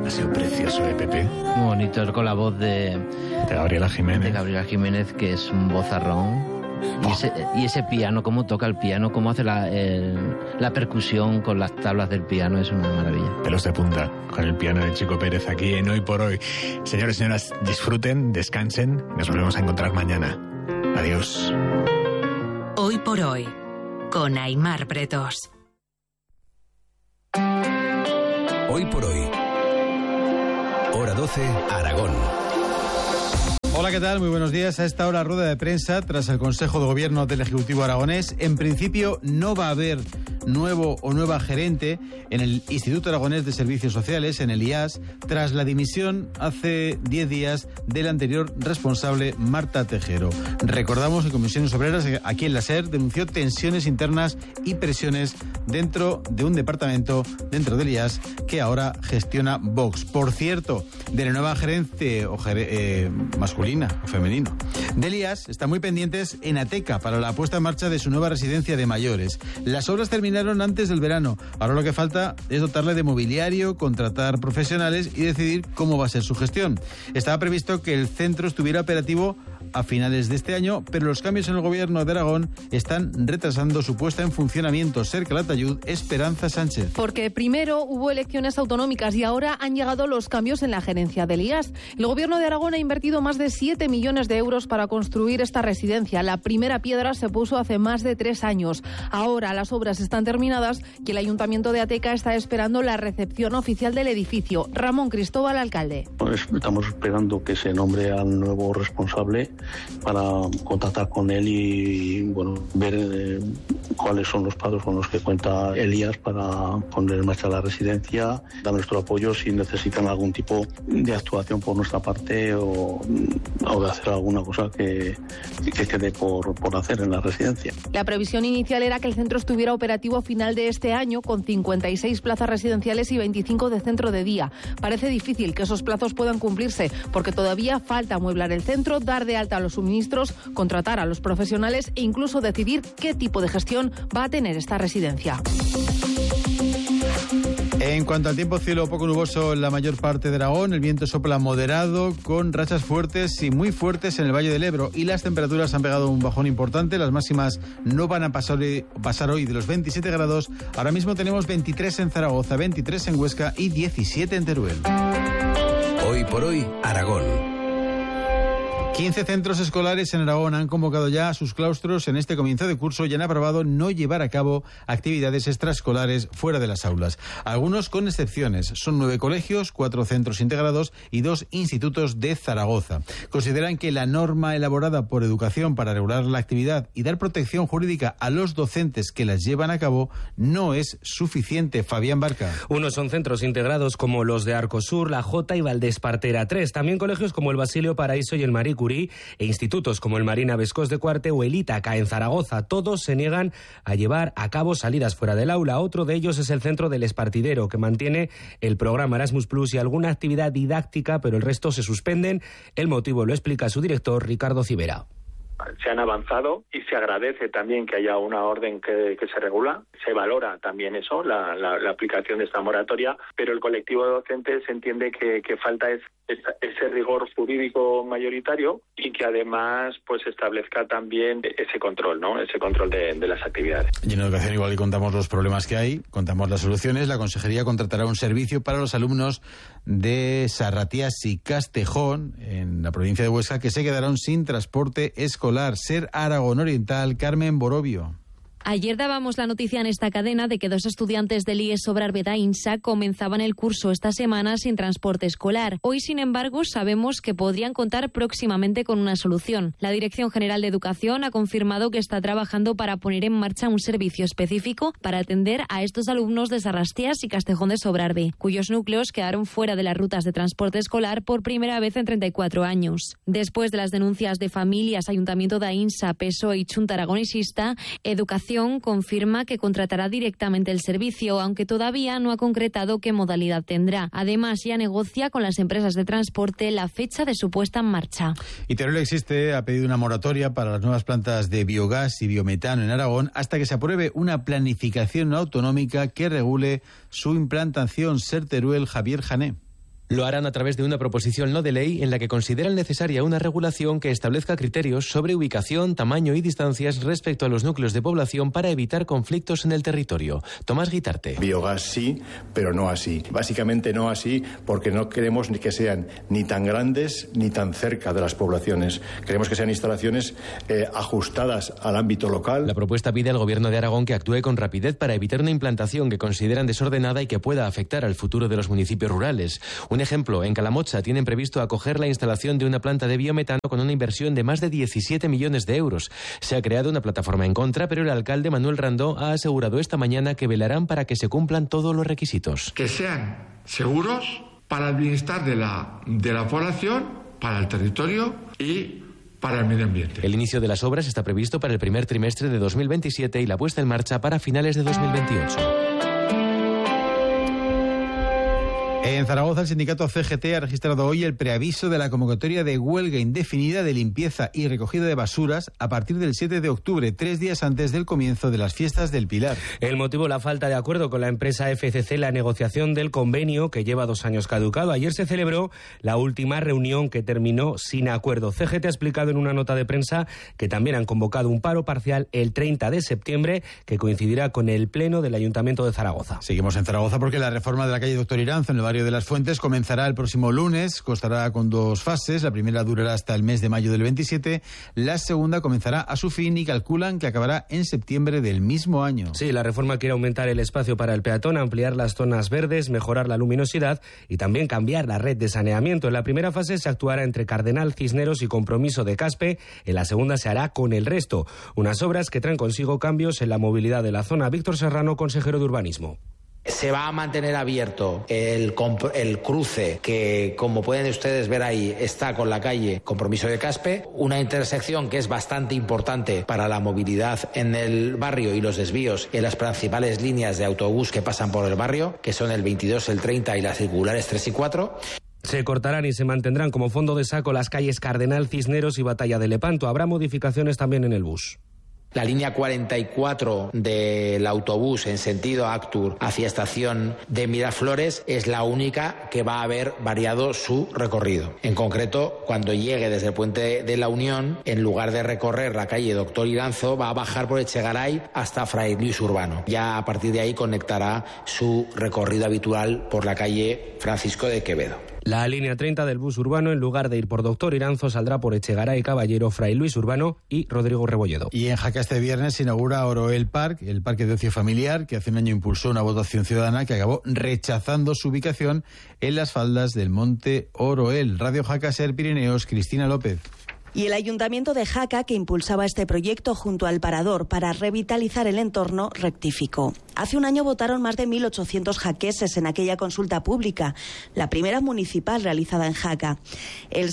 Ha sido precioso, Pepe. Muy bonito, con la voz de Gabriela Jiménez. De Gabriela Jiménez, que es un vozarrón. Y ese piano, cómo toca el piano, cómo hace la percusión con las tablas del piano, es una maravilla. Pelos de punta con el piano de Chico Pérez aquí en Hoy por Hoy. Señores y señoras, disfruten, descansen. Nos volvemos a encontrar mañana. Adiós. Hoy por Hoy, con Aimar Bretos. Hoy por Hoy. Hora 12, Aragón. Hola, ¿qué tal? Muy buenos días. A esta hora, rueda de prensa tras el Consejo de Gobierno del Ejecutivo aragonés. En principio no va a haber nuevo o nueva gerente en el Instituto Aragonés de Servicios Sociales, en el IAS, tras la dimisión hace 10 días del anterior responsable, Marta Tejero. Recordamos que Comisiones Obreras, aquí en la SER, denunció tensiones internas y presiones dentro de un departamento, dentro del IAS, que ahora gestiona Vox. Por cierto, de la nueva gerente masculina o femenino del IAS, están muy pendientes en Ateca para la puesta en marcha de su nueva residencia de mayores. Las obras terminaron antes del verano. Ahora lo que falta es dotarle de mobiliario, contratar profesionales y decidir cómo va a ser su gestión. Estaba previsto que el centro estuviera operativo a finales de este año, pero los cambios en el gobierno de Aragón están retrasando su puesta en funcionamiento. Ser Calatayud, Esperanza Sánchez. Porque primero hubo elecciones autonómicas y ahora han llegado los cambios en la gerencia del IAS. El gobierno de Aragón ha invertido más de 7 millones de euros para construir esta residencia. La primera piedra se puso hace más de 3 años. Ahora las obras están terminadas y el Ayuntamiento de Ateca está esperando la recepción oficial del edificio. Ramón Cristóbal, alcalde. Pues estamos esperando que se nombre al nuevo responsable para contactar con él y ver cuáles son los pasos con los que cuenta Elías para poner en marcha la residencia, dar nuestro apoyo si necesitan algún tipo de actuación por nuestra parte o de hacer alguna cosa que quede por hacer en la residencia. La previsión inicial era que el centro estuviera operativo a final de este año con 56 plazas residenciales y 25 de centro de día. Parece difícil que esos plazos puedan cumplirse porque todavía falta amueblar el centro, dar de alta a los suministros, contratar a los profesionales e incluso decidir qué tipo de gestión va a tener esta residencia. En cuanto al tiempo, cielo poco nuboso en la mayor parte de Aragón, el viento sopla moderado con rachas fuertes y muy fuertes en el Valle del Ebro y las temperaturas han pegado un bajón importante. Las máximas no van a pasar hoy de los 27 grados. Ahora mismo tenemos 23 en Zaragoza, 23 en Huesca y 17 en Teruel. Hoy por Hoy, Aragón. 15 centros escolares en Aragón han convocado ya a sus claustros en este comienzo de curso y han aprobado no llevar a cabo actividades extraescolares fuera de las aulas. Algunos con excepciones. Son 9 colegios, 4 centros integrados y 2 institutos de Zaragoza. Consideran que la norma elaborada por Educación para regular la actividad y dar protección jurídica a los docentes que las llevan a cabo no es suficiente. Fabián Barca. Unos son centros integrados como los de Arcosur, La Jota y Valdespartera 3. También colegios como el Basilio Paraíso y el Marie Curie e institutos como el Marina Vescós de Cuarte o el Ítaca en Zaragoza. Todos se niegan a llevar a cabo salidas fuera del aula. Otro de ellos es el centro del Espartidero, que mantiene el programa Erasmus Plus y alguna actividad didáctica, pero el resto se suspenden. El motivo lo explica su director, Ricardo Civera. Se han avanzado y se agradece también que haya una orden que se regula. Se valora también eso, la aplicación de esta moratoria, pero el colectivo de docentes entiende que falta ese rigor jurídico mayoritario y que además pues establezca también ese control, ¿no? Ese control de las actividades. Y en educación igual que contamos los problemas que hay, contamos las soluciones. La Consejería contratará un servicio para los alumnos de Sarratías y Castejón, en la provincia de Huesca, que se quedaron sin transporte escolar. Ser Aragón Oriental, Carmen Borobio. Ayer dábamos la noticia en esta cadena de que 2 estudiantes del IES Sobrarbe INSA comenzaban el curso esta semana sin transporte escolar. Hoy, sin embargo, sabemos que podrían contar próximamente con una solución. La Dirección General de Educación ha confirmado que está trabajando para poner en marcha un servicio específico para atender a estos alumnos de Sarratías y Castejón de Sobrarbe, cuyos núcleos quedaron fuera de las rutas de transporte escolar por primera vez en 34 años. Después de las denuncias de familias, Ayuntamiento de INSA, PSOE y Chunta Aragonesista, Educación confirma que contratará directamente el servicio, aunque todavía no ha concretado qué modalidad tendrá. Además, ya negocia con las empresas de transporte la fecha de su puesta en marcha. Y Teruel Existe ha pedido una moratoria para las nuevas plantas de biogás y biometano en Aragón hasta que se apruebe una planificación autonómica que regule su implantación. Ser Teruel, Javier Jané. Lo harán a través de una proposición no de ley en la que consideran necesaria una regulación que establezca criterios sobre ubicación, tamaño y distancias respecto a los núcleos de población para evitar conflictos en el territorio. Tomás Guitarte. Biogás sí, pero no así. Básicamente no así porque no queremos que sean ni tan grandes ni tan cerca de las poblaciones. Queremos que sean instalaciones ajustadas al ámbito local. La propuesta pide al Gobierno de Aragón que actúe con rapidez para evitar una implantación que consideran desordenada y que pueda afectar al futuro de los municipios rurales. Un ejemplo, en Calamocha tienen previsto acoger la instalación de una planta de biometano con una inversión de más de 17 millones de euros. Se ha creado una plataforma en contra, pero el alcalde Manuel Randó ha asegurado esta mañana que velarán para que se cumplan todos los requisitos. Que sean seguros para el bienestar de la población, para el territorio y para el medio ambiente. El inicio de las obras está previsto para el primer trimestre de 2027 y la puesta en marcha para finales de 2028. En Zaragoza, el sindicato CGT ha registrado hoy el preaviso de la convocatoria de huelga indefinida de limpieza y recogida de basuras a partir del 7 de octubre, 3 días antes del comienzo de las fiestas del Pilar. El motivo, la falta de acuerdo con la empresa FCC en la negociación del convenio que lleva 2 años caducado. Ayer se celebró la última reunión que terminó sin acuerdo. CGT ha explicado en una nota de prensa que también han convocado un paro parcial el 30 de septiembre que coincidirá con el pleno del Ayuntamiento de Zaragoza. Seguimos en Zaragoza porque la reforma de la calle Doctor Iranzo en el barrio de Las Fuentes comenzará el próximo lunes, constará con 2 fases, la primera durará hasta el mes de mayo del 27, la segunda comenzará a su fin y calculan que acabará en septiembre del mismo año. Sí, la reforma quiere aumentar el espacio para el peatón, ampliar las zonas verdes, mejorar la luminosidad y también cambiar la red de saneamiento. En la primera fase se actuará entre Cardenal, Cisneros y Compromiso de Caspe, en la segunda se hará con el resto, unas obras que traen consigo cambios en la movilidad de la zona. Víctor Serrano, consejero de Urbanismo. Se va a mantener abierto el cruce que, como pueden ustedes ver ahí, está con la calle Compromiso de Caspe, una intersección que es bastante importante para la movilidad en el barrio y los desvíos en las principales líneas de autobús que pasan por el barrio, que son el 22, el 30 y las circulares 3 y 4. Se cortarán y se mantendrán como fondo de saco las calles Cardenal, Cisneros y Batalla de Lepanto. Habrá modificaciones también en el bus. La línea 44 del autobús en sentido Actur hacia estación de Miraflores es la única que va a haber variado su recorrido. En concreto, cuando llegue desde el Puente de la Unión, en lugar de recorrer la calle Doctor Iranzo, va a bajar por Echegaray hasta Fray Luis Urbano. Ya a partir de ahí conectará su recorrido habitual por la calle Francisco de Quevedo. La línea 30 del bus urbano, en lugar de ir por Doctor Iranzo, saldrá por Echegaray, Caballero, Fray Luis Urbano y Rodrigo Rebolledo. Y en Jaca este viernes se inaugura Oroel Park, el parque de ocio familiar, que hace un año impulsó una votación ciudadana que acabó rechazando su ubicación en las faldas del monte Oroel. Radio Jaca, Ser Pirineos, Cristina López. Y el Ayuntamiento de Jaca, que impulsaba este proyecto junto al Parador para revitalizar el entorno, rectificó. Hace un año votaron más de 1.800 jaqueses en aquella consulta pública, la primera municipal realizada en Jaca. El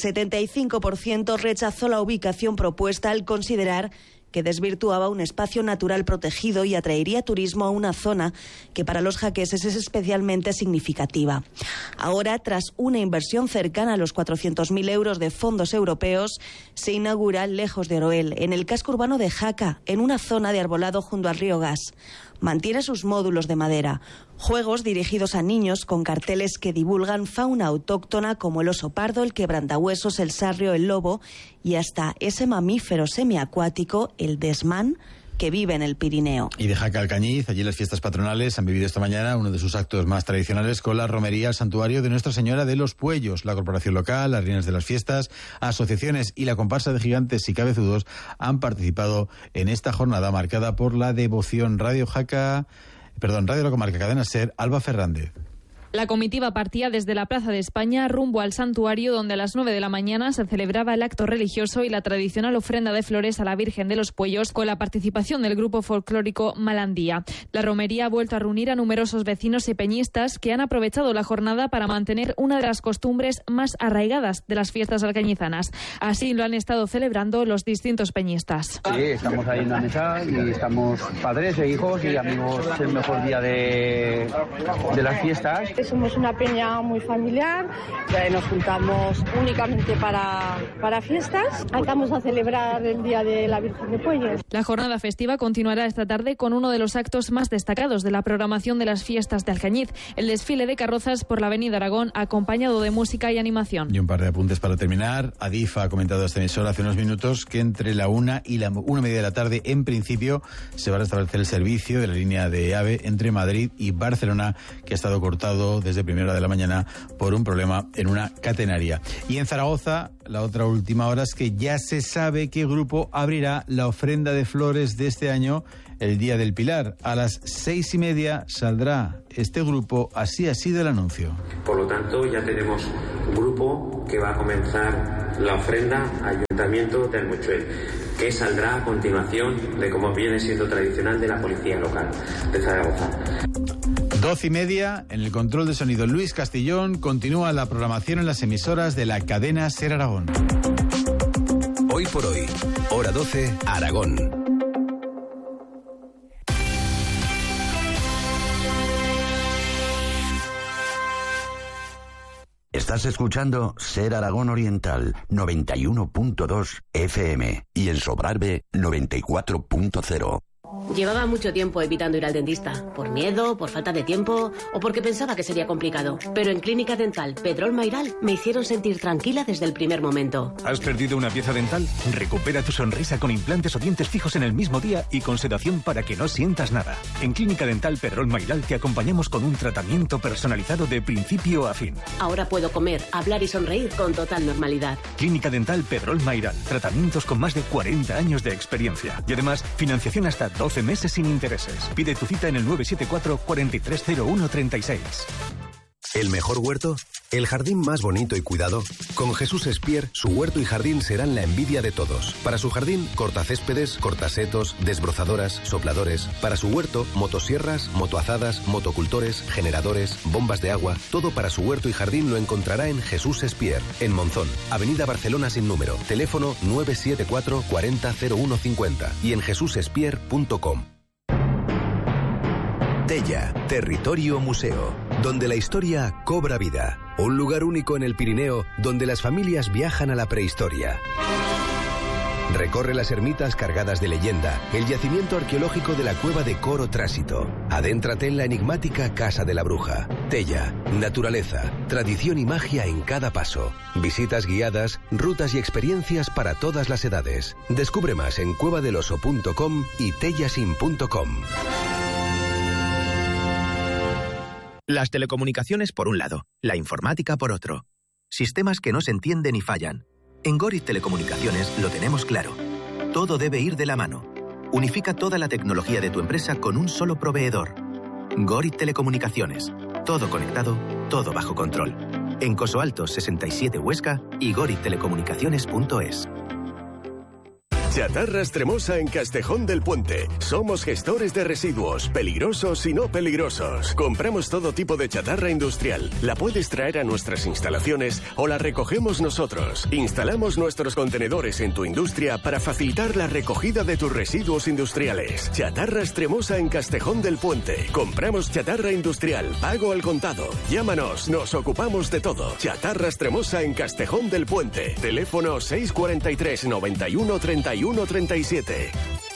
75% rechazó la ubicación propuesta al considerar que desvirtuaba un espacio natural protegido y atraería turismo a una zona que para los jaqueses es especialmente significativa. Ahora, tras una inversión cercana a los 400.000 euros de fondos europeos, se inaugura lejos de Oroel, en el casco urbano de Jaca, en una zona de arbolado junto al río Gas. Mantiene sus módulos de madera, juegos dirigidos a niños con carteles que divulgan fauna autóctona como el oso pardo, el quebrantahuesos, el sarrio, el lobo y hasta ese mamífero semiacuático, el desmán, que vive en el Pirineo. Y de Jaca al Cañiz, allí las fiestas patronales han vivido esta mañana uno de sus actos más tradicionales con la romería al santuario de Nuestra Señora de los Puellos. La corporación local, las reinas de las fiestas, asociaciones y la comparsa de gigantes y cabezudos han participado en esta jornada marcada por la devoción. Radio La Comarca, Cadena Ser, Alba Fernández. La comitiva partía desde la Plaza de España rumbo al santuario, donde a las 9 de la mañana se celebraba el acto religioso y la tradicional ofrenda de flores a la Virgen de los Puellos, con la participación del grupo folclórico Malandía. La romería ha vuelto a reunir a numerosos vecinos y peñistas que han aprovechado la jornada para mantener una de las costumbres más arraigadas de las fiestas alcañizanas. Así lo han estado celebrando los distintos peñistas. Sí, estamos ahí en la mesa y estamos padres e hijos y amigos. Es el mejor día de las fiestas. Somos una peña muy familiar, nos juntamos únicamente para fiestas. Vamos a celebrar el Día de la Virgen de Puelles. La jornada festiva continuará esta tarde con uno de los actos más destacados de la programación de las fiestas de Alcañiz, el desfile de carrozas por la Avenida Aragón, acompañado de música y animación. Y un par de apuntes para terminar. Adif ha comentado a esta emisora hace unos minutos que entre la 1 y la 1:30 de la tarde, en principio, se va a restablecer el servicio de la línea de AVE entre Madrid y Barcelona, que ha estado cortado desde primera hora de la mañana por un problema en una catenaria. Y en Zaragoza, la otra última hora es que ya se sabe qué grupo abrirá la ofrenda de flores de este año, el Día del Pilar. A las 6:30 saldrá este grupo, así ha sido el anuncio. Por lo tanto, ya tenemos un grupo que va a comenzar la ofrenda al Ayuntamiento de Almuchuel, que saldrá a continuación de, como viene siendo tradicional, de la Policía Local de Zaragoza. 12:30, en el control de sonido Luis Castillón. Continúa la programación en las emisoras de la cadena SER Aragón. Hoy por hoy, hora 12, Aragón. Estás escuchando SER Aragón Oriental 91.2 FM y en Sobrarbe 94.0. Llevaba mucho tiempo evitando ir al dentista, por miedo, por falta de tiempo o porque pensaba que sería complicado. Pero en Clínica Dental Pedrol Mairal me hicieron sentir tranquila desde el primer momento. ¿Has perdido una pieza dental? Recupera tu sonrisa con implantes o dientes fijos en el mismo día y con sedación para que no sientas nada. En Clínica Dental Pedrol Mairal te acompañamos con un tratamiento personalizado de principio a fin. Ahora puedo comer, hablar y sonreír con total normalidad. Clínica Dental Pedrol Mairal. Tratamientos con más de 40 años de experiencia. Y además, financiación hasta 12 meses sin intereses. Pide tu cita en el 974 430136. ¿El mejor huerto? ¿El jardín más bonito y cuidado? Con Jesús Espier, su huerto y jardín serán la envidia de todos. Para su jardín, cortacéspedes, cortasetos, desbrozadoras, sopladores. Para su huerto, motosierras, motoazadas, motocultores, generadores, bombas de agua. Todo para su huerto y jardín lo encontrará en Jesús Espier, en Monzón, Avenida Barcelona sin número, teléfono 974 40 0150 y en jesusespier.com. Tella, territorio museo, donde la historia cobra vida. Un lugar único en el Pirineo donde las familias viajan a la prehistoria. Recorre las ermitas cargadas de leyenda, el yacimiento arqueológico de la cueva de Coro Trásito. Adéntrate en la enigmática Casa de la Bruja. Tella, naturaleza, tradición y magia en cada paso. Visitas guiadas, rutas y experiencias para todas las edades. Descubre más en cuevadeloso.com y tellasin.com. Las telecomunicaciones por un lado, la informática por otro. Sistemas que no se entienden y fallan. En Gorit Telecomunicaciones lo tenemos claro. Todo debe ir de la mano. Unifica toda la tecnología de tu empresa con un solo proveedor. Gorit Telecomunicaciones. Todo conectado, todo bajo control. En Coso Alto 67 Huesca y gorittelecomunicaciones.es. Chatarras Tremosa en Castejón del Puente. Somos gestores de residuos, peligrosos y no peligrosos. Compramos todo tipo de chatarra industrial. La puedes traer a nuestras instalaciones o la recogemos nosotros. Instalamos nuestros contenedores en tu industria para facilitar la recogida de tus residuos industriales. Chatarras Tremosa en Castejón del Puente. Compramos chatarra industrial, pago al contado. Llámanos, nos ocupamos de todo. Chatarras Tremosa en Castejón del Puente. Teléfono 643 91 31 37.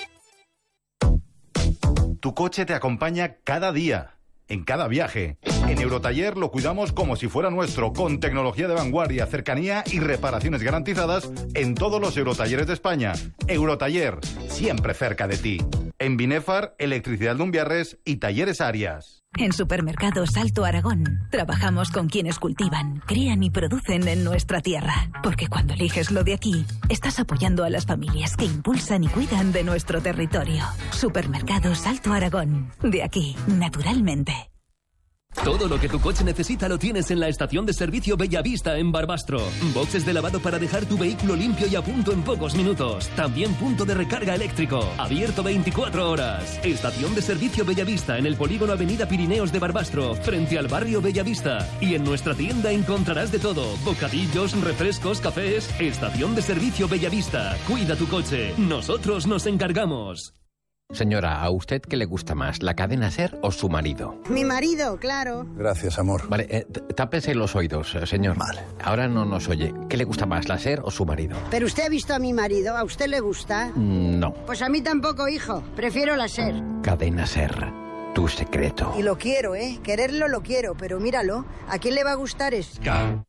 Tu coche te acompaña cada día, en cada viaje. En Eurotaller lo cuidamos como si fuera nuestro, con tecnología de vanguardia, cercanía y reparaciones garantizadas en todos los Eurotalleres de España. Eurotaller, siempre cerca de ti. En Binefar, Electricidad Lumbiarres y Talleres Arias. En Supermercados Alto Aragón trabajamos con quienes cultivan, crían y producen en nuestra tierra. Porque cuando eliges lo de aquí, estás apoyando a las familias que impulsan y cuidan de nuestro territorio. Supermercados Alto Aragón. De aquí, naturalmente. Todo lo que tu coche necesita lo tienes en la estación de servicio Bellavista en Barbastro. Boxes de lavado para dejar tu vehículo limpio y a punto en pocos minutos. También punto de recarga eléctrico. Abierto 24 horas. Estación de servicio Bellavista en el polígono Avenida Pirineos de Barbastro, frente al barrio Bellavista. Y en nuestra tienda encontrarás de todo. Bocadillos, refrescos, cafés. Estación de servicio Bellavista. Cuida tu coche. Nosotros nos encargamos. Señora, ¿a usted qué le gusta más, la cadena SER o su marido? Mi marido, claro. Gracias, amor. Vale, tápese los oídos, señor. Vale. Ahora no nos oye. ¿Qué le gusta más, la SER o su marido? ¿Pero usted ha visto a mi marido? ¿A usted le gusta? No. Pues a mí tampoco, hijo. Prefiero la SER. Cadena SER, tu secreto. Y lo quiero, ¿eh? Quererlo lo quiero, pero míralo. ¿A quién le va a gustar esto?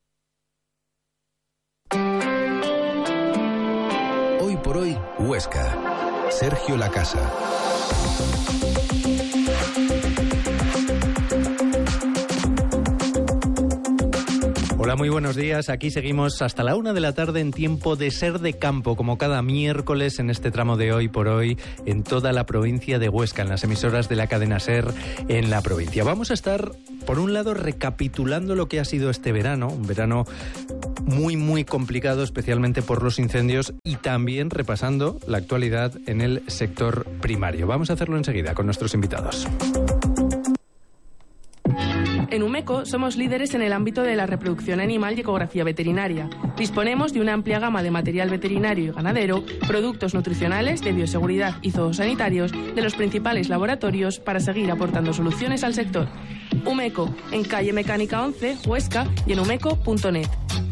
Hoy por hoy, Huesca. Sergio Lacasa. Hola, muy buenos días. Aquí seguimos hasta la 1 de la tarde en tiempo de Ser de Campo, como cada miércoles en este tramo de Hoy por Hoy, en toda la provincia de Huesca, en las emisoras de la cadena SER en la provincia. Vamos a estar, por un lado, recapitulando lo que ha sido este verano, un verano muy complicado, especialmente por los incendios, y también repasando la actualidad en el sector primario. Vamos a hacerlo enseguida con nuestros invitados. En Umeco somos líderes en el ámbito de la reproducción animal y ecografía veterinaria. Disponemos de una amplia gama de material veterinario y ganadero, productos nutricionales, de bioseguridad y zoosanitarios de los principales laboratorios para seguir aportando soluciones al sector. Umeco, en calle Mecánica 11, Huesca, y en umeco.net.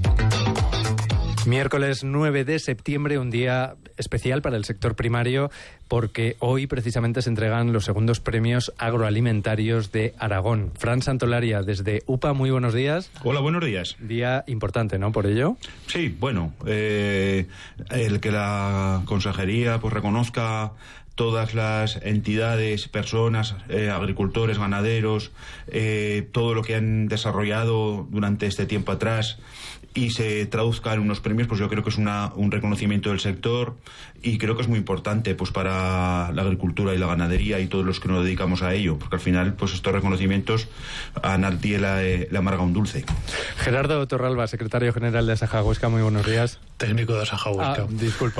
Miércoles 9 de septiembre, un día especial para el sector primario, porque hoy precisamente se entregan los segundos premios agroalimentarios de Aragón. Fran Santolaria, desde UPA, muy buenos días. Hola, buenos días. Día importante, ¿no?, por ello. Sí, bueno, el que la consejería pues reconozca todas las entidades, personas, agricultores, ganaderos, todo lo que han desarrollado durante este tiempo atrás, y se traduzca en unos premios, pues yo creo que es un reconocimiento del sector, y creo que es muy importante pues para la agricultura y la ganadería y todos los que nos dedicamos a ello, porque al final pues estos reconocimientos a nadie le amarga un dulce. Gerardo Torralba, secretario general de Asaja Huesca, muy buenos días. Técnico de Asaja Huesca. Disculpa,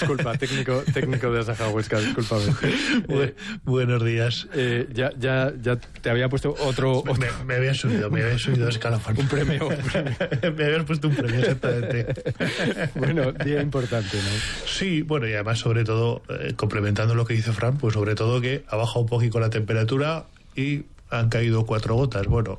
técnico de Asaja Huesca, discúlpame. Buenos días. Ya te había puesto otro... Me había subido a escalafón. Un premio. Me habías puesto un premio, exactamente. Bueno, día importante, ¿no? Sí, bueno, y además, sobre todo, complementando lo que dice Fran, pues sobre todo que ha bajado un poquito la temperatura y han caído 4 gotas. Bueno,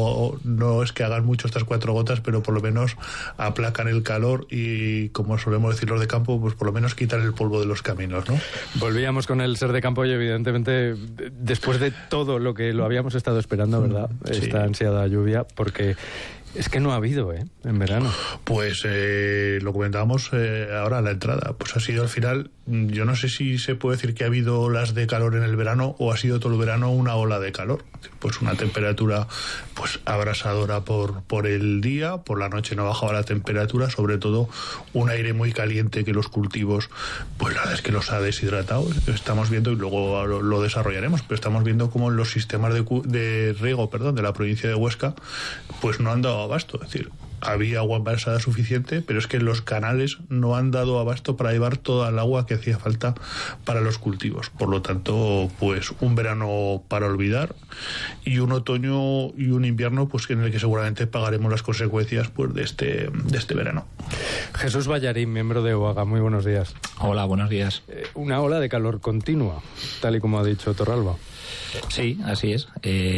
no es que hagan mucho estas 4 gotas, pero por lo menos aplacan el calor y, como solemos decir los de campo, pues por lo menos quitan el polvo de los caminos, ¿no? Volvíamos con el Ser de Campo y, evidentemente, después de todo lo que lo habíamos estado esperando, ¿verdad? Sí. Esta ansiada lluvia, porque... es que no ha habido, en verano. Pues lo comentábamos ahora a la entrada. Pues ha sido al final, yo no sé si se puede decir que ha habido olas de calor en el verano o ha sido todo el verano una ola de calor. Pues una temperatura pues abrasadora por el día, por la noche no bajaba la temperatura, sobre todo un aire muy caliente que los cultivos, pues la verdad es que los ha deshidratado. Estamos viendo, y luego lo desarrollaremos, pero estamos viendo cómo los sistemas de riego, de la provincia de Huesca, pues no han dado abasto. Es decir, había agua embalsada suficiente, pero es que los canales no han dado abasto para llevar toda el agua que hacía falta para los cultivos. Por lo tanto, pues un verano para olvidar, y un otoño y un invierno pues en el que seguramente pagaremos las consecuencias pues de este verano. Jesús Ballarín, miembro de OAGA, muy buenos días. Hola, buenos días. Una ola de calor continua, tal y como ha dicho Torralba. Sí, así es.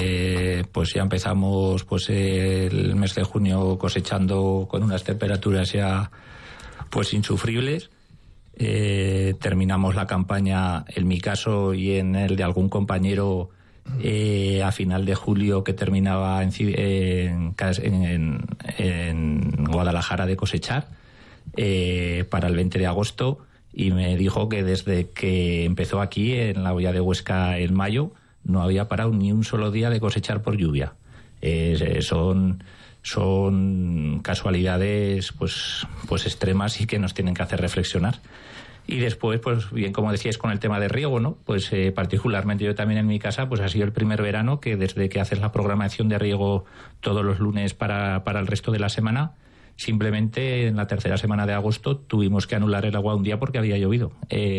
Pues ya empezamos pues el mes de junio cosechando con unas temperaturas ya pues insufribles. Terminamos la campaña, en mi caso y en el de algún compañero, a final de julio, que terminaba en Guadalajara de cosechar, para el 20 de agosto, y me dijo que desde que empezó aquí en la Hoya de Huesca en mayo no había parado ni un solo día de cosechar por lluvia. Son casualidades pues extremas y que nos tienen que hacer reflexionar. Y después, pues bien, como decíais, con el tema de riego, ¿no? Pues particularmente yo también en mi casa, pues ha sido el primer verano que desde que haces la programación de riego todos los lunes para el resto de la semana, simplemente en la tercera semana de agosto tuvimos que anular el agua un día porque había llovido.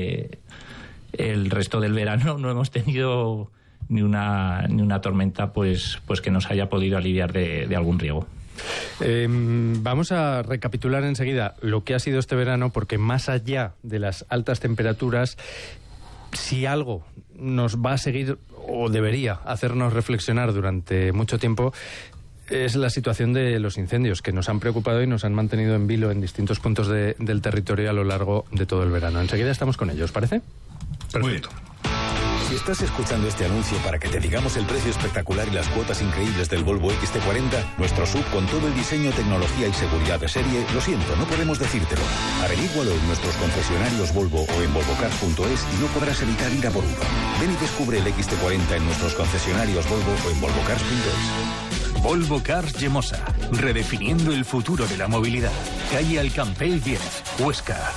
El resto del verano no hemos tenido ni una tormenta pues que nos haya podido aliviar de algún riego. Vamos a recapitular enseguida lo que ha sido este verano, porque más allá de las altas temperaturas, si algo nos va a seguir o debería hacernos reflexionar durante mucho tiempo, es la situación de los incendios, que nos han preocupado y nos han mantenido en vilo en distintos puntos del territorio a lo largo de todo el verano. Enseguida estamos con ellos, ¿parece? Perfecto. Si estás escuchando este anuncio para que te digamos el precio espectacular y las cuotas increíbles del Volvo XC40, nuestro SUV con todo el diseño, tecnología y seguridad de serie, lo siento, no podemos decírtelo. Averígualo en nuestros concesionarios Volvo o en volvocars.es y no podrás evitar ir a por uno. Ven y descubre el XC40 en nuestros concesionarios Volvo o en volvocars.es. Volvo Cars Llemosa, redefiniendo el futuro de la movilidad. Calle Alcampell 10, Huesca.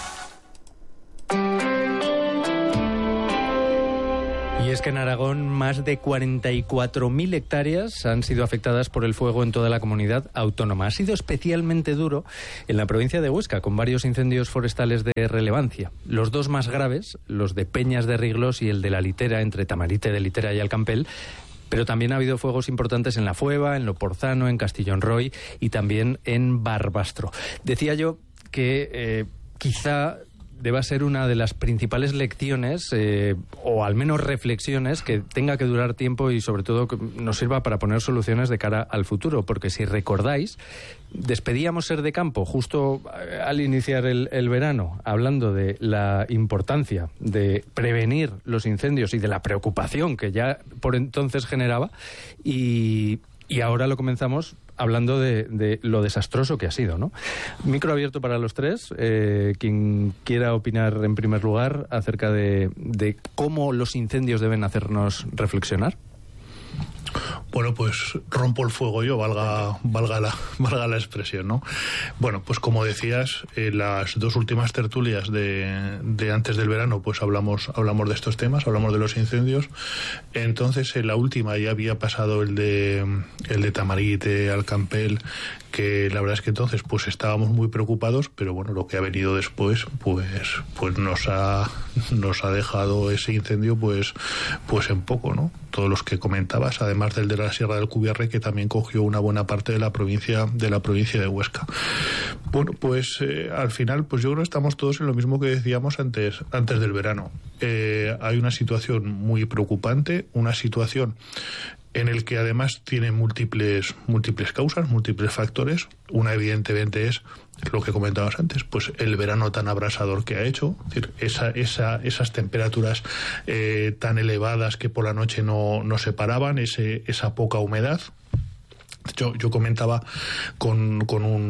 Y es que en Aragón más de 44.000 hectáreas han sido afectadas por el fuego en toda la comunidad autónoma. Ha sido especialmente duro en la provincia de Huesca, con varios incendios forestales de relevancia. Los dos más graves, los de Peñas de Riglos y el de La Litera, entre Tamarite de Litera y Alcampell. Pero también ha habido fuegos importantes en La Fueva, en Loporzano, en Castillón Roy y también en Barbastro. Decía yo que quizá deba ser una de las principales lecciones, o al menos reflexiones, que tenga que durar tiempo y sobre todo que nos sirva para poner soluciones de cara al futuro. Porque si recordáis, despedíamos Ser de Campo justo al iniciar el verano, hablando de la importancia de prevenir los incendios y de la preocupación que ya por entonces generaba, y ahora lo comenzamos hablando de lo desastroso que ha sido, ¿no? Micro abierto para los tres. Quien quiera opinar en primer lugar acerca de cómo los incendios deben hacernos reflexionar. Bueno, pues rompo el fuego yo, valga la expresión, ¿no? Bueno, pues como decías, las dos últimas tertulias de antes del verano, pues hablamos de estos temas, hablamos de los incendios. Entonces, en la última ya había pasado el de Tamarite, Alcampell, que la verdad es que entonces pues estábamos muy preocupados, pero bueno, lo que ha venido después pues nos ha dejado ese incendio pues en poco, ¿no? Todos los que comentabas, además del de la Sierra del Cubierre, que también cogió una buena parte de la provincia de Huesca. Bueno, pues al final pues yo creo que estamos todos en lo mismo que decíamos antes del verano. Hay una situación muy preocupante, una situación en el que además tiene múltiples causas, múltiples factores. Una evidentemente es lo que comentabas antes, pues el verano tan abrasador que ha hecho, es decir, esas temperaturas tan elevadas que por la noche no se paraban, esa poca humedad. Yo comentaba con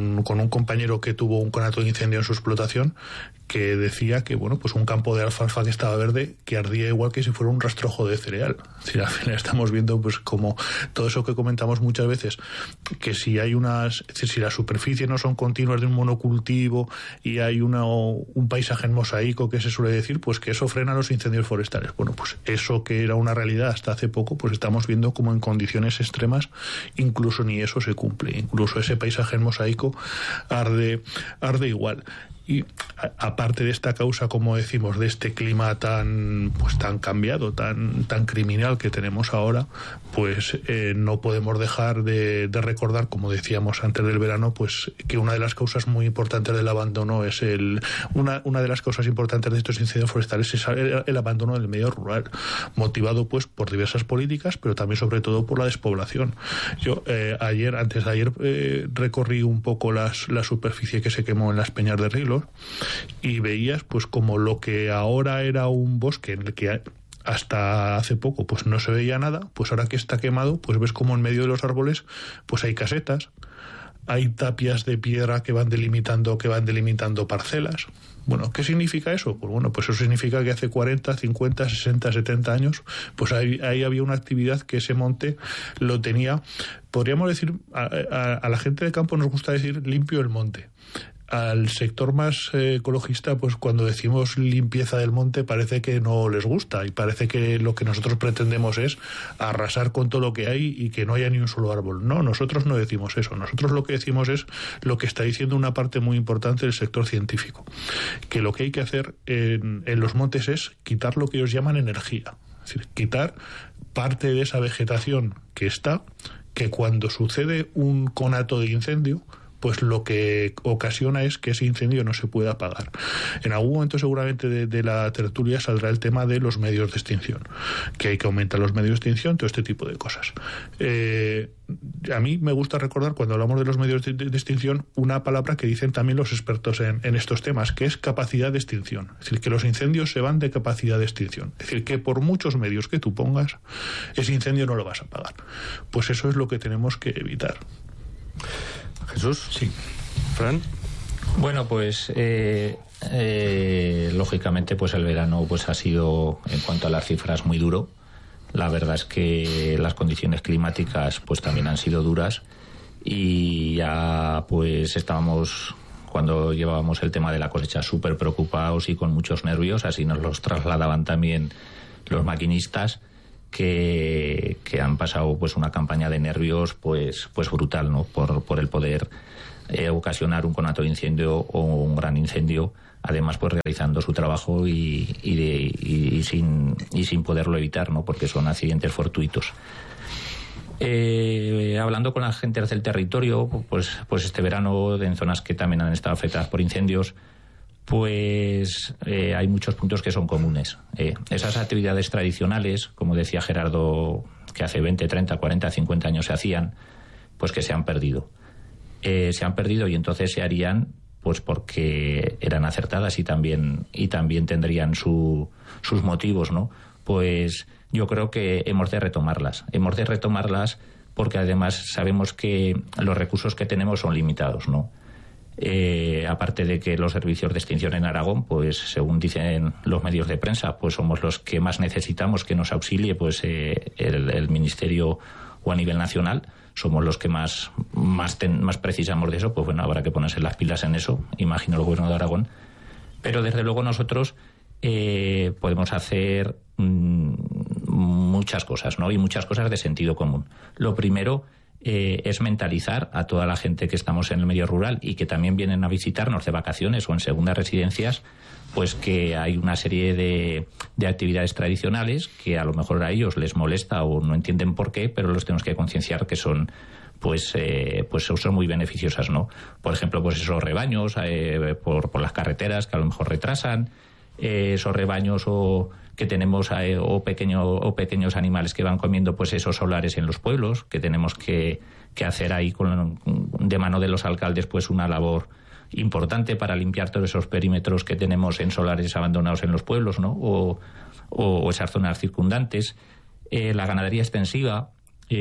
un compañero que tuvo un conato de incendio en su explotación, que decía que bueno, pues un campo de alfalfa que estaba verde, que ardía igual que si fuera un rastrojo de cereal. Es decir, al final estamos viendo pues como todo eso que comentamos muchas veces, que si hay es decir, si las superficies no son continuas de un monocultivo y hay un paisaje en mosaico, que se suele decir, pues que eso frena los incendios forestales. Bueno, pues eso que era una realidad hasta hace poco, pues estamos viendo como en condiciones extremas incluso ni eso se cumple, incluso ese paisaje en mosaico arde igual. Y aparte de esta causa, como decimos, de este clima tan cambiado, tan criminal que tenemos ahora, pues no podemos dejar de recordar, como decíamos antes del verano, pues que una de las causas muy importantes del abandono es una de las causas importantes de estos incendios forestales es el abandono del medio rural, motivado pues por diversas políticas, pero también sobre todo por la despoblación. Yo antes de ayer recorrí un poco la superficie que se quemó en las Peñas de Riglos, y veías pues como lo que ahora era un bosque en el que hasta hace poco pues no se veía nada, pues ahora que está quemado pues ves como en medio de los árboles pues hay casetas, hay tapias de piedra que van delimitando parcelas. Bueno, ¿qué significa eso? Pues bueno, pues eso significa que hace 40, 50, 60, 70 años, pues ahí había una actividad que ese monte lo tenía, podríamos decir, a la gente de campo nos gusta decir limpio el monte. Al sector más ecologista, pues cuando decimos limpieza del monte parece que no les gusta y parece que lo que nosotros pretendemos es arrasar con todo lo que hay y que no haya ni un solo árbol. No, nosotros no decimos eso. Nosotros lo que decimos es lo que está diciendo una parte muy importante del sector científico, que lo que hay que hacer en los montes es quitar lo que ellos llaman energía, es decir, quitar parte de esa vegetación que cuando sucede un conato de incendio pues lo que ocasiona es que ese incendio no se pueda apagar. En algún momento seguramente de la tertulia saldrá el tema de los medios de extinción, que hay que aumentar los medios de extinción, todo este tipo de cosas. A mí me gusta recordar, cuando hablamos de los medios de extinción, una palabra que dicen también los expertos en estos temas, que es capacidad de extinción. Es decir, que los incendios se van de capacidad de extinción. Es decir, que por muchos medios que tú pongas, ese incendio no lo vas a apagar. Pues eso es lo que tenemos que evitar. Jesús. Sí. Fran. Bueno, pues lógicamente pues el verano pues ha sido, en cuanto a las cifras, muy duro. La verdad es que las condiciones climáticas pues también han sido duras, y ya pues estábamos, cuando llevábamos el tema de la cosecha, súper preocupados y con muchos nervios. Así nos los trasladaban también los maquinistas, que han pasado pues una campaña de nervios pues brutal, ¿no? Por el poder ocasionar un conato de incendio o un gran incendio, además pues realizando su trabajo y sin poderlo evitar, ¿no? Porque son accidentes fortuitos. Hablando con la gente del territorio, pues este verano, en zonas que también han estado afectadas por incendios, pues hay muchos puntos que son comunes. Esas actividades tradicionales, como decía Gerardo, que hace 20, 30, 40, 50 años se hacían, pues que se han perdido. Se han perdido, y entonces se harían pues porque eran acertadas y también tendrían sus motivos, ¿no? Pues yo creo que hemos de retomarlas porque además sabemos que los recursos que tenemos son limitados, ¿no? Aparte de que los servicios de extinción en Aragón, pues según dicen los medios de prensa, pues somos los que más necesitamos que nos auxilie pues el Ministerio, o a nivel nacional somos los que más precisamos de eso. Pues bueno, habrá que ponerse las pilas en eso, imagino el Gobierno de Aragón. Pero desde luego nosotros podemos hacer muchas cosas, ¿no? Y muchas cosas de sentido común. Lo primero es mentalizar a toda la gente que estamos en el medio rural y que también vienen a visitarnos de vacaciones o en segundas residencias, pues que hay una serie de actividades tradicionales que a lo mejor a ellos les molesta o no entienden por qué, pero los tenemos que concienciar que son pues son muy beneficiosas, ¿no? Por ejemplo, pues esos rebaños por las carreteras que a lo mejor retrasan, esos rebaños que tenemos o pequeños animales que van comiendo pues esos solares en los pueblos, que tenemos que hacer ahí de mano de los alcaldes pues una labor importante para limpiar todos esos perímetros que tenemos en solares abandonados en los pueblos, ¿no? O esas zonas circundantes. La ganadería extensiva,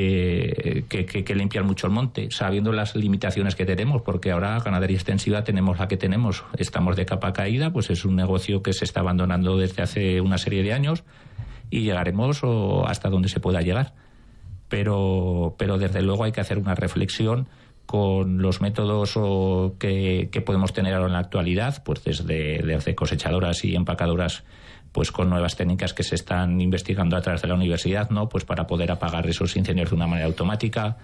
que limpian mucho el monte, sabiendo las limitaciones que tenemos, porque ahora ganadería extensiva tenemos la que tenemos, estamos de capa caída, pues es un negocio que se está abandonando desde hace una serie de años, y llegaremos hasta donde se pueda llegar. Pero desde luego hay que hacer una reflexión con los métodos que podemos tener ahora en la actualidad, pues desde cosechadoras y empacadoras, pues con nuevas técnicas que se están investigando a través de la universidad, ¿no? Pues para poder apagar esos incendios de una manera automática.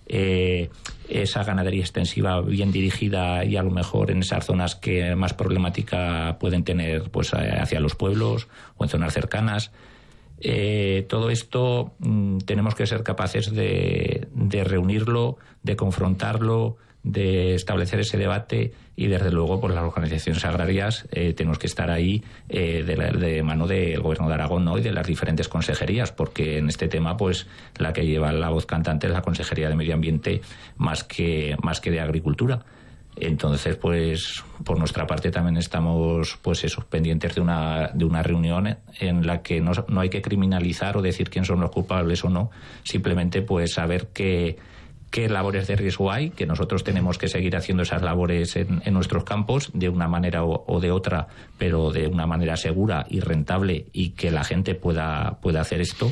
Esa ganadería extensiva bien dirigida, y a lo mejor en esas zonas que más problemática pueden tener, pues hacia los pueblos o en zonas cercanas. Todo esto tenemos que ser capaces de reunirlo, de confrontarlo, de establecer ese debate, y desde luego pues las organizaciones agrarias tenemos que estar ahí de mano del Gobierno de Aragón, ¿no? Y de las diferentes consejerías, porque en este tema pues la que lleva la voz cantante es la Consejería de Medio Ambiente más que de Agricultura. Entonces, pues por nuestra parte también estamos pues pendientes de una reunión en la que no hay que criminalizar o decir quién son los culpables o no, simplemente pues saber qué labores de riesgo hay, que nosotros tenemos que seguir haciendo esas labores en nuestros campos de una manera o de otra, pero de una manera segura y rentable, y que la gente pueda hacer esto,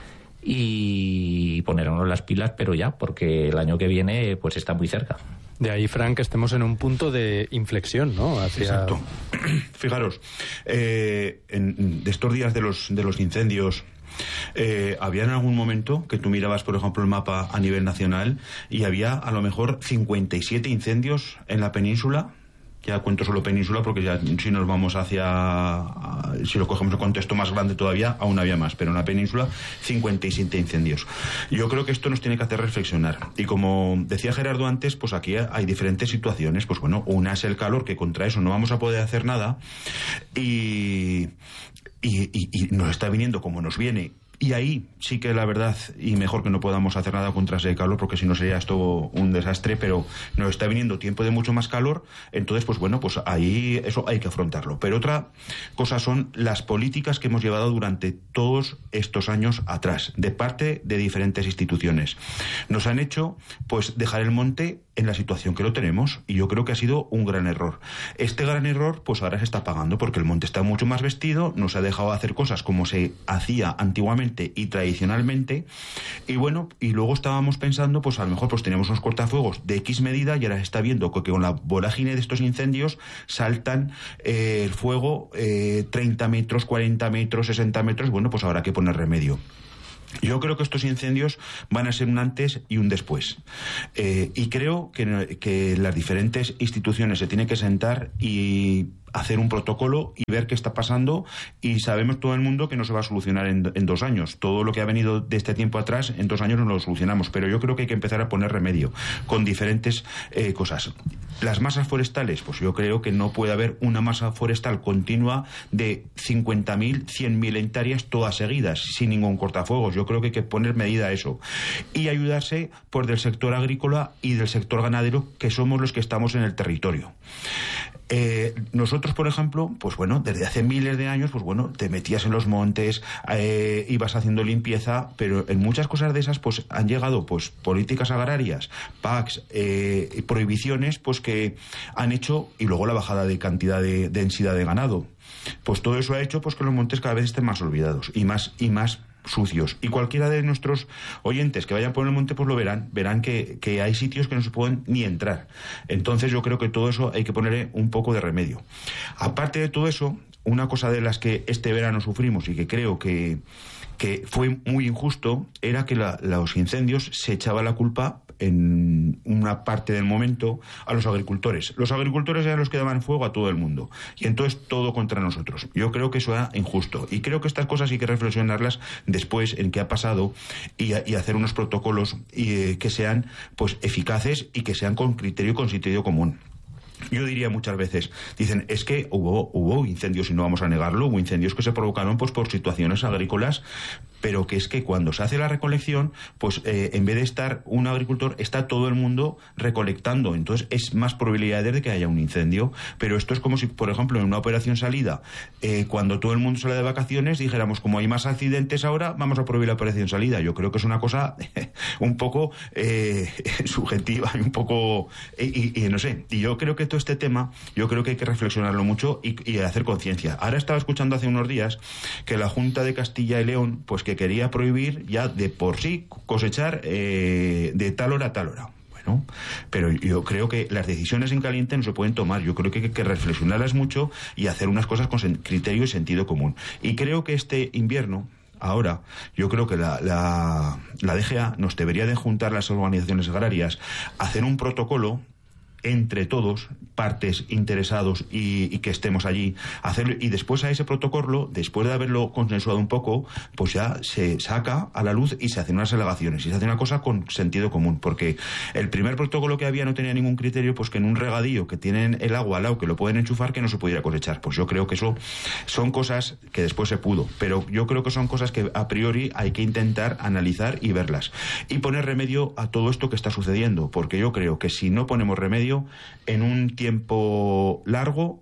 y ponernos las pilas, pero ya, porque el año que viene pues está muy cerca. De ahí, Frank, que estemos en un punto de inflexión, ¿no? Exacto. Fijaros, de estos días de los incendios, había en algún momento que tú mirabas, por ejemplo, el mapa a nivel nacional y había a lo mejor 57 incendios en la península ya cuento solo península porque ya si nos vamos si lo cogemos en contexto más grande todavía, aún había más, pero en la península 57 incendios. Yo creo que esto nos tiene que hacer reflexionar, y como decía Gerardo antes, pues aquí hay diferentes situaciones. Pues bueno, una es el calor, que contra eso no vamos a poder hacer nada, y nos está viniendo como nos viene. Y ahí sí que la verdad, y mejor que no podamos hacer nada contra ese calor, porque si no sería esto un desastre, pero nos está viniendo tiempo de mucho más calor, entonces pues bueno, pues ahí eso hay que afrontarlo. Pero otra cosa son las políticas que hemos llevado durante todos estos años atrás, de parte de diferentes instituciones. Nos han hecho pues dejar el monte en la situación que lo tenemos, y yo creo que ha sido un gran error. Este gran error pues ahora se está pagando, porque el monte está mucho más vestido, nos ha dejado hacer cosas como se hacía antiguamente y tradicionalmente, y bueno, y luego estábamos pensando, pues a lo mejor pues teníamos unos cortafuegos de X medida, y ahora se está viendo que con la vorágine de estos incendios saltan el fuego 30 metros, 40 metros, 60 metros, bueno, pues habrá que poner remedio. Yo creo que estos incendios van a ser un antes y un después, y creo que las diferentes instituciones se tienen que sentar y hacer un protocolo y ver qué está pasando, y sabemos todo el mundo que no se va a solucionar en 2 años. Todo lo que ha venido de este tiempo atrás, en 2 años no lo solucionamos, pero yo creo que hay que empezar a poner remedio con diferentes cosas. Las masas forestales, pues yo creo que no puede haber una masa forestal continua de 50.000, 100.000 hectáreas todas seguidas, sin ningún cortafuegos. Yo creo que hay que poner medida a eso y ayudarse por del sector agrícola y del sector ganadero, que somos los que estamos en el territorio. Nosotros, por ejemplo, pues bueno, desde hace miles de años, pues bueno, te metías en los montes, ibas haciendo limpieza, pero en muchas cosas de esas, pues han llegado pues políticas agrarias, PACs, prohibiciones, pues que han hecho, y luego la bajada de cantidad de densidad de ganado. Pues todo eso ha hecho pues que los montes cada vez estén más olvidados y más sucios. Y cualquiera de nuestros oyentes que vayan por el monte pues lo verán que hay sitios que no se pueden ni entrar. Entonces yo creo que todo eso hay que ponerle un poco de remedio. Aparte de todo eso, una cosa de las que este verano sufrimos y que creo que fue muy injusto era que los incendios se echaba la culpa en una parte del momento a los agricultores. Los agricultores eran los que daban fuego a todo el mundo, y entonces todo contra nosotros. Yo creo que eso era injusto, y creo que estas cosas hay que reflexionarlas después en qué ha pasado y hacer unos protocolos que sean pues eficaces y que sean con criterio y con sentido común. Yo diría muchas veces, dicen, es que hubo incendios, y no vamos a negarlo, hubo incendios que se provocaron pues por situaciones agrícolas, pero que es que cuando se hace la recolección, pues en vez de estar un agricultor, está todo el mundo recolectando, entonces es más probabilidades de que haya un incendio. Pero esto es como si, por ejemplo, en una operación salida, cuando todo el mundo sale de vacaciones, dijéramos, como hay más accidentes ahora, vamos a prohibir la operación salida. Yo creo que es una cosa un poco subjetiva y un poco y no sé, y yo creo que todo este tema, yo creo que hay que reflexionarlo mucho y hacer conciencia. Ahora estaba escuchando hace unos días que la Junta de Castilla y León, pues que quería prohibir ya de por sí cosechar de tal hora a tal hora. Bueno, pero yo creo que las decisiones en caliente no se pueden tomar. Yo creo que hay que reflexionarlas mucho y hacer unas cosas con criterio y sentido común. Y creo que este invierno, ahora, yo creo que la DGA nos debería de juntar las organizaciones agrarias, hacer un protocolo entre todos, partes interesados y que estemos allí, hacerlo, y después a ese protocolo, después de haberlo consensuado un poco, pues ya se saca a la luz y se hacen unas alegaciones y se hace una cosa con sentido común, porque el primer protocolo que había no tenía ningún criterio, pues que en un regadío que tienen el agua al lado, que lo pueden enchufar, que no se pudiera cosechar. Pues yo creo que eso son cosas que después se pudo, pero yo creo que son cosas que a priori hay que intentar analizar y verlas y poner remedio a todo esto que está sucediendo, porque yo creo que si no ponemos remedio, en un tiempo largo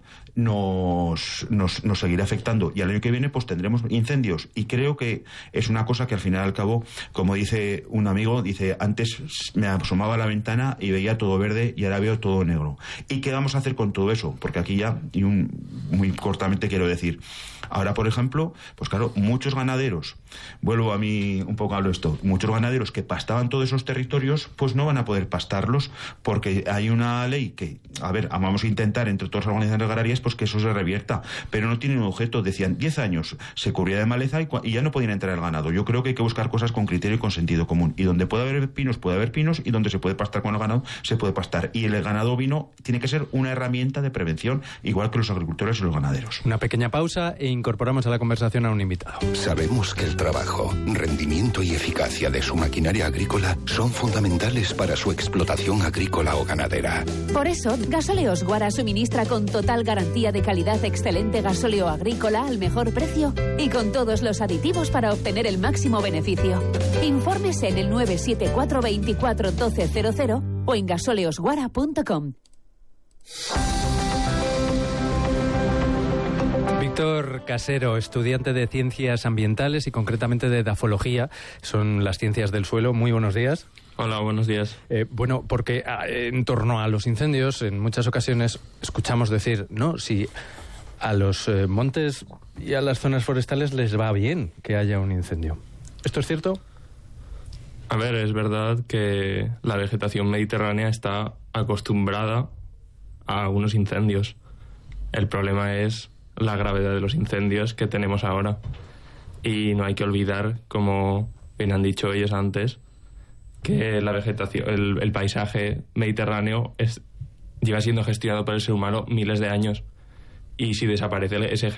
nos seguirá afectando, y al año que viene pues tendremos incendios, y creo que es una cosa que al final y al cabo, como dice un amigo, dice, antes me asomaba a la ventana y veía todo verde y ahora veo todo negro. ¿Y qué vamos a hacer con todo eso? Porque aquí ya, y muy cortamente quiero decir, ahora por ejemplo, pues claro, muchos ganaderos, vuelvo a mí un poco hablo esto, muchos ganaderos que pastaban todos esos territorios, pues no van a poder pastarlos, porque hay una ley que, a ver, vamos a intentar entre todas las organizaciones agrarias pues que eso se revierta, pero no tienen un objeto. Decían 10 años se cubría de maleza y ya no podían entrar el ganado. Yo creo que hay que buscar cosas con criterio y con sentido común, y donde puede haber pinos, y donde se puede pastar con el ganado, se puede pastar, y el ganado ovino tiene que ser una herramienta de prevención, igual que los agricultores y los ganaderos. Una pequeña pausa e incorporamos a la conversación a un invitado. Sabemos que el trabajo, rendimiento y eficacia de su maquinaria agrícola son fundamentales para su explotación agrícola o ganadera. Por eso, Gasóleos Guara suministra con total garantía de calidad excelente gasóleo agrícola al mejor precio y con todos los aditivos para obtener el máximo beneficio. Infórmese en el 974 24 1200 o en gasoleosguara.com. Víctor Casero, estudiante de Ciencias Ambientales y concretamente de Edafología, son las ciencias del suelo. Muy buenos días. Hola, buenos días. Bueno, porque en torno a los incendios, en muchas ocasiones escuchamos decir, no, si a los montes y a las zonas forestales les va bien que haya un incendio. ¿Esto es cierto? A ver, es verdad que la vegetación mediterránea está acostumbrada a algunos incendios. El problema es la gravedad de los incendios que tenemos ahora. Y no hay que olvidar, como bien han dicho ellos antes, que la vegetación, el paisaje mediterráneo lleva siendo gestionado por el ser humano miles de años. Y si desaparece ese